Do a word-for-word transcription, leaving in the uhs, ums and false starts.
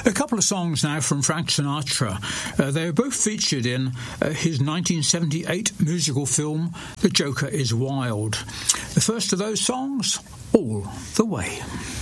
A couple of songs now from Frank Sinatra. Uh, they were both featured in uh, his nineteen seventy-eight musical film, The Joker is Wild. The first of those songs, All the Way.